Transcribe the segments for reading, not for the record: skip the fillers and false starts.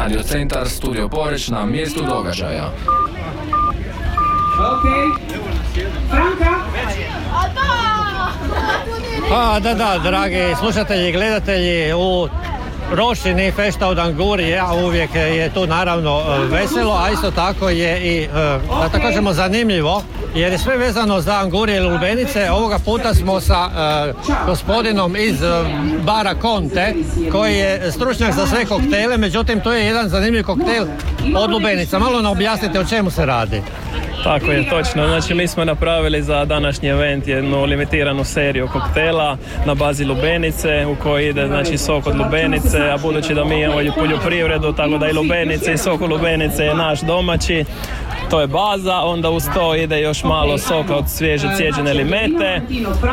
Radio Centar, Studio Poreč na mjestu događaja. Da, dragi slušatelji i gledatelji, u Rošini Fešta od Angurija uvijek je tu naravno veselo, a isto tako je i, da tako kažemo, zanimljivo, jer je sve vezano za Angurije i lubenice. Ovoga puta smo sa gospodinom iz bara Conte, koji je stručnjak za sve koktele, međutim to je jedan zanimljiv koktel od lubenica. Malo nam objasnite o čemu se radi. Tako je, točno. Znači, mi smo napravili za današnji event jednu limitiranu seriju koktela na bazi lubenice, u kojoj ide, znači, sok od lubenice, a budući da mi imamo i poljoprivredu, tako da i lubenice i sok od lubenice je naš domaći. To je baza, onda uz to ide još malo soka od svježe cijeđene limete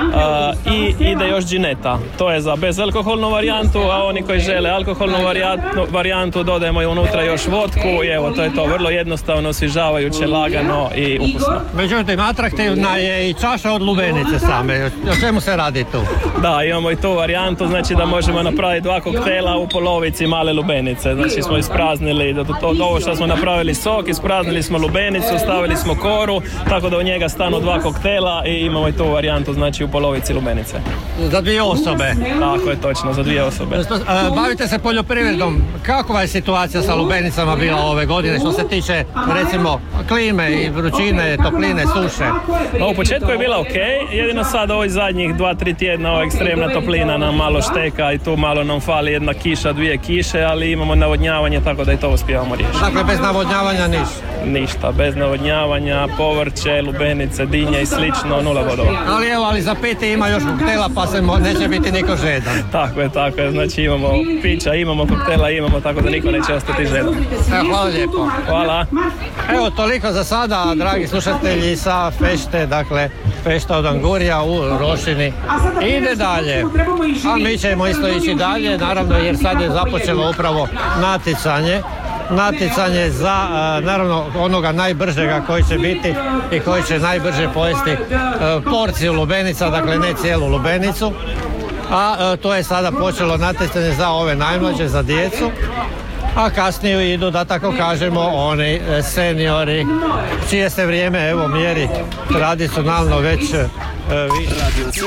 i ide još džineta. To je za bezalkoholnu varijantu, a oni koji žele alkoholnu varijantu dodajemo i unutra još vodku i evo, to je to, vrlo jednostavno, osvježavajuće, lagano i ukusno. Međutim, atraktivna je i čaša od lubenice same. O čemu se radi tu? Da, imamo i tu varijantu, znači da možemo napraviti dva koktela u polovici male lubenice. Znači smo ispraznili, ovo što smo napravili sok, ispraznili smo lubenicu, stavili smo koru, tako da u njega stanu dva koktela i imamo i tu varijantu, znači u polovici lubenice. Za dvije osobe? Tako je, točno, za dvije osobe. Bavite se poljoprivredom. Kakva je situacija sa lubenicama bila ove godine što se tiče, recimo, klime i vrućine, topline, suše? U početku je bila ok, jedino sad ovih zadnjih 2-3 tjedna ova ekstremna toplina nam malo šteka i tu malo nam fali jedna kiša, dvije kiše, ali imamo navodnjavanje, tako da i to uspijevamo riješiti. Dakle, bez navodnjavanja ništa, bez navodnjavanja, povrće, lubenice, dinje i slično, 0 bodova. Ali za piti ima još koktela, pa se neće biti niko žedan. Tako je, znači imamo pića, imamo koktela, imamo, tako da niko neće ostati žedan. Hvala lijepo. Hvala. Evo, toliko za sada, dragi slušatelji, sa Fešte, dakle, Fešta od Angurija u Rošini. Ide dalje, a mi ćemo isto ići dalje, naravno, jer sad je započelo upravo natjecanje za, naravno, onoga najbržega koji će biti i koji će najbrže pojesti porciju lubenica, dakle ne cijelu lubenicu. A to je sada počelo natjecanje za ove najmlađe, za djecu. A kasnije idu, da tako kažemo, oni seniori, čije se vrijeme, evo, mjeri tradicionalno već Radio